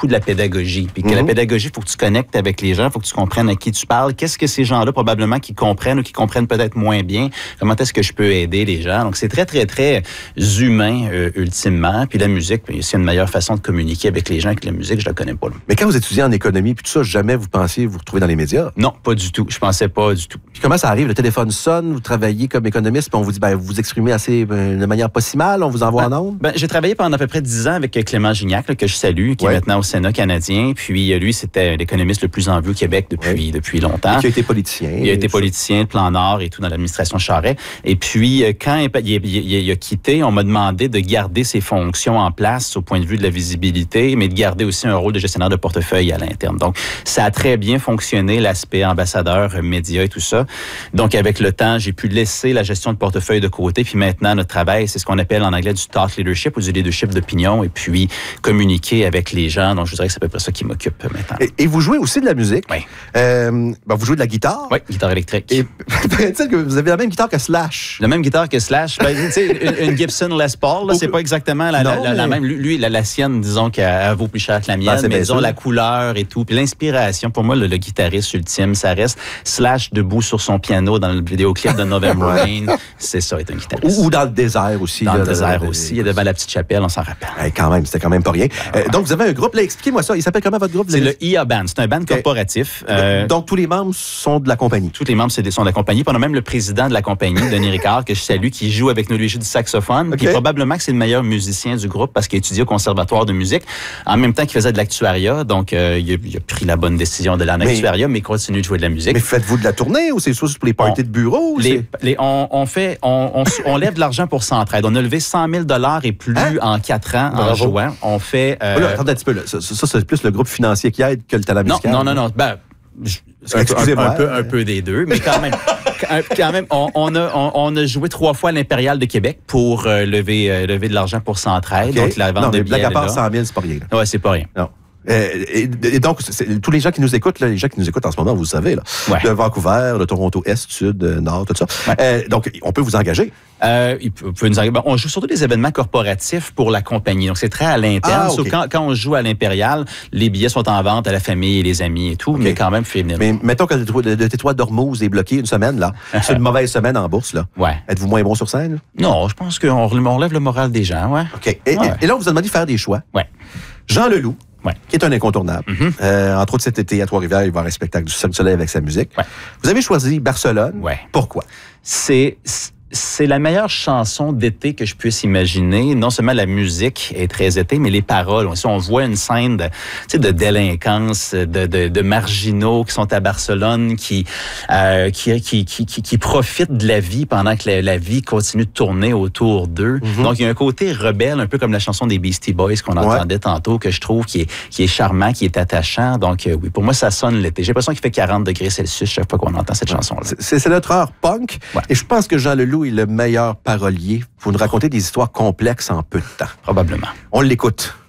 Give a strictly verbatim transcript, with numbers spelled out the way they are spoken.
beaucoup de la pédagogie. Puis que Mm-hmm. la pédagogie, il faut que tu connectes avec les gens, il faut que tu comprennes à qui tu parles. Qu'est-ce que ces gens-là, probablement, qui comprennent ou qui comprennent peut-être moins bien, comment est-ce que je peux aider les gens. Donc, c'est très, très, très humain, euh, ultimement. Puis la musique, c'est une meilleure façon de communiquer avec les gens que la musique, je la connais pas. Là. Mais quand vous étudiez en économie, puis tout ça, jamais vous pensiez vous retrouver dans les médias? Non, pas du tout. Je pensais pas du tout. Puis comment ça arrive? Le téléphone sonne, vous travaillez comme économiste, puis on vous dit, ben, vous vous exprimez assez ben, de manière pas si mal, on vous envoie ben, en ondes? Ben, j'ai travaillé pendant à peu près dix ans avec Clément Gignac, là, que je salue, qui ouais. est maintenant au Sénat canadien. Puis lui, c'était l'économiste le plus en vue au Québec depuis, ouais. depuis longtemps. Et qui a été politicien. Il a été politicien de plan Nord et tout dans l'administration Charest. Et puis, quand il, il, il, il a quitté, on m'a demandé de garder ses fonctions en place au point de vue de la visibilité, mais de garder aussi un rôle de gestionnaire de portefeuille à l'interne. Donc, ça a très bien fonctionné, l'aspect ambassadeur, média et tout ça. Donc, avec le temps, j'ai pu laisser la gestion de portefeuille de côté. Puis maintenant, notre travail, c'est ce qu'on appelle en anglais du thought leadership ou du leadership d'opinion et puis communiquer avec les gens. Donc, je dirais que c'est à peu près ça qui m'occupe maintenant. Et, et vous jouez aussi de la musique. Oui. Euh, ben, vous jouez de la guitare. Oui, guitare électrique. Et paraît-il que vous avez la même guitare que Slash. La même guitare que Slash. Ben, tu sais, une, une Gibson Les Paul, là, c'est pas exactement la, non, la, la, la mais... même. Lui, la, la sienne, disons qu'elle vaut plus cher que la mienne, ah, mais disons sûr. La couleur et tout. Puis l'inspiration, pour moi, le, le guitariste ultime, ça reste Slash debout sur son piano dans le vidéoclip de November Rain. C'est ça, être un guitariste. Ou, ou dans le désert aussi. Dans là, le désert de, aussi. Il y a devant la petite chapelle, on s'en rappelle. Eh, quand même, c'était quand même pas rien. Ben, ouais. euh, donc, vous avez un groupe, là, expliquez-moi ça. Il s'appelle comment votre groupe? C'est le I A Band. C'est un band okay. corporatif. Euh, donc, tous les membres sont de la compagnie? Tous les membres sont de la compagnie. Puis on a même le président de la compagnie, Denis Ricard, que je salue, qui joue avec nous, lui, joue du saxophone. Okay. Puis probablement que c'est le meilleur musicien du groupe parce qu'il a étudié au conservatoire de musique. En même temps qu'il faisait de l'actuariat. Donc, euh, il, a, il a pris la bonne décision de l'aller en actuariat, mais il continue de jouer de la musique. Mais faites-vous de la tournée ou c'est soit pour les parties on, de bureau? Les, les, on, on fait, on, on, on lève de l'argent pour Centraide. On a levé cent mille dollars et plus hein? en quatre ans Bravo. En jouant. On fait... Euh... Là, attendez un petit peu. Là. Ça, ça, c'est plus le groupe financier qui aide que le talent musical. Non, non, non. non. Ben, je, Excusez-moi. Un, un, peu, un peu des deux, mais quand même, quand même on, on, a, on, on a joué trois fois à l'Impérial de Québec pour euh, lever, euh, lever de l'argent pour Centraide. Okay. Donc, la vente non, de mais billets. Blague à part, cent mille, c'est pas rien. Oui, c'est pas rien. Non. Euh, et, et donc, c'est, tous les gens qui nous écoutent, là, les gens qui nous écoutent en ce moment, vous le savez, là, ouais. de Vancouver, de Toronto, Est, Sud, Nord, tout ça. Ouais. Euh, donc, on peut vous engager. Euh, il peut, peut nous engager. On joue surtout des événements corporatifs pour la compagnie. Donc, c'est très à l'interne. Ah, okay. Quand, quand on joue à l'Impérial, les billets sont en vente à la famille et les amis et tout, okay. mais quand même féminin. Mais mettons que le Tétois d'Ormuz est bloqué une semaine, là. C'est une mauvaise semaine en bourse, là. Ouais. Êtes-vous moins bon sur scène? Non, je pense qu'on on lève le moral des gens, ouais. OK. Et, ouais. et là, on vous a demandé de faire des choix. Ouais. Jean Leloup. Ouais. Qui est un incontournable. Mm-hmm. Euh, entre autres, cet été, à Trois-Rivières, il va y avoir un spectacle du Cirque du Soleil avec sa musique. Ouais. Vous avez choisi Barcelone. Ouais. Pourquoi? C'est... C'est la meilleure chanson d'été que je puisse imaginer. Non seulement la musique est très été, mais les paroles. Si on voit une scène de, tu sais, de délinquance, de, de, de marginaux qui sont à Barcelone, qui, euh, qui, qui, qui, qui, qui profitent de la vie pendant que la, la vie continue de tourner autour d'eux. Mm-hmm. Donc, il y a un côté rebelle, un peu comme la chanson des Beastie Boys qu'on ouais. entendait tantôt, que je trouve qui est, qui est charmant, qui est attachant. Donc, euh, oui, pour moi, ça sonne l'été. J'ai l'impression qu'il fait quarante degrés Celsius chaque fois qu'on entend cette chanson-là. C'est, c'est notre heure punk. Ouais. Et je pense que Jean Leloup est le meilleur parolier pour nous raconter des histoires complexes en peu de temps. Probablement. On l'écoute.